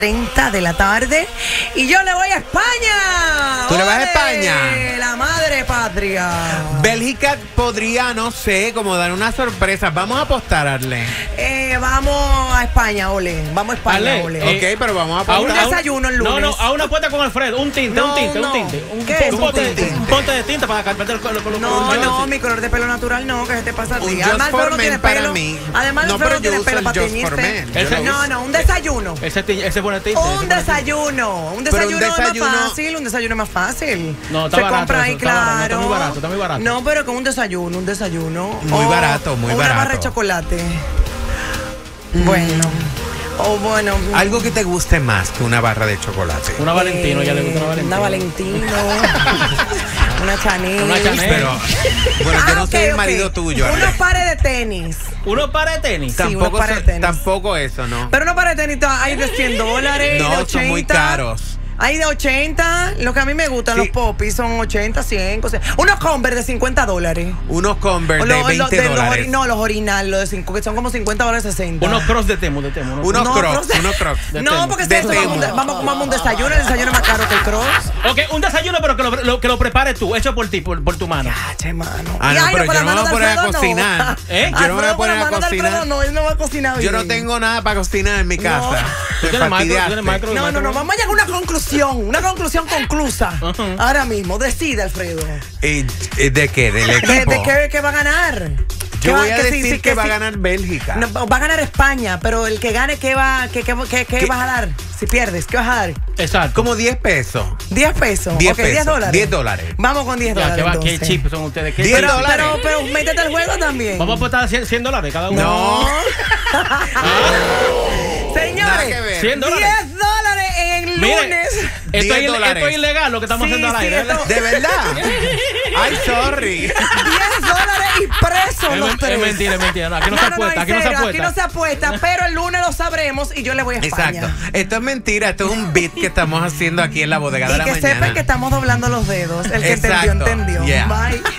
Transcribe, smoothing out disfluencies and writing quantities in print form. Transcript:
30 de la tarde y yo le voy a España. ¿Tú le vas a España? La madre patria. Bélgica podría, no sé, como dar una sorpresa. Vamos a apostarle. Vamos a España, ole. Vamos a España, Ale, ole. Ok, pero vamos a apostar. un desayuno el lunes. No, a una cuenta con Alfredo. Un tinte. ¿Qué es Un un tinte? ponte de tinta para cambiarte el color. No, mi color de pelo natural no, que se te pasa a ti. Un Además, Just for no tiene Men para pelo. mí. Además, No, el pelo pero no tiene yo uso pelo el para Just for Men. teñirte. No, un desayuno. Ese pone tinte. Un desayuno. Un desayuno es más fácil. Un desayuno es más fácil. No, está se barato compra ahí, eso, está barato, claro. está muy barato. No, pero con un desayuno. Muy barato, muy Una barato. barra de chocolate. Bueno. O bueno. Algo que te guste más que una barra de chocolate. Una Valentino, ya le gusta una Valentino. Una Valentino. Una Chanel. Una Chanel. Pero, bueno, yo no ok, soy el ok. marido tuyo. Ale. Unos pares de tenis. ¿Unos pares de tenis? Sí, Tampoco, unos pares de tenis. tampoco eso, ¿no? Pero unos pares de tenis hay de $100, de No, 80. son muy caros. Hay de 80, lo que a mí me gustan, Sí. los popis son 80, 100, unos Converse de $50. Unos Converse O de $20. no, los originales, los de 5, que son como $50, 60. Unos cross de Temu. Unos No, Crocs, no sé. unos Crocs. No, porque De eso Temu. vamos a un desayuno, el desayuno es más caro que el cross. Ok, un desayuno, pero que lo prepares tú, hecho por ti, por tu mano. Che, mano. Ah, Y, no, ay, pero con yo la no me mano voy a de poner a Alfredo, cocinar. ¿Eh? Yo no me voy a Alfredo, con la poner a mano de Alfredo, cocinar. no, él no va a cocinar Yo bien. no tengo nada para cocinar en mi casa. Tú Me tienes fastidiaste. micro. No, vamos a llegar a una conclusión conclusa. Ahora mismo, decide, Alfredo. ¿De qué? ¿Del equipo? ¿De qué va a ganar? Yo voy a sí, decir sí, que va a sí. ganar Bélgica. No, va a ganar España, pero el que gane, ¿qué vas a dar? Si pierdes, ¿qué vas a dar? Exacto. Como 10 pesos. 10 pesos. 10 Ok, pesos. $10. $10. Vamos con $10. Ya, qué entonces. cheap son ustedes. ¿Qué 10 cheap? dólares. Pero métete al juego también. Vamos a apostar $100 cada uno. No. Nada Señores, que ver. $100. $10 en Mire, lunes. esto $10. es ilegal lo que estamos Sí, haciendo al sí, aire. esto- ¿De verdad? Ay, sorry. $10 y presos los tres. Es mentira. No, aquí no se apuesta, en serio, aquí no se apuesta, pero el lunes lo sabremos y yo le voy a España. Exacto. Esto es mentira. Esto es un beat que estamos haciendo aquí en la bodega de Y la que mañana. sepan que estamos doblando los dedos. El que Exacto. entendió. Yeah. Bye.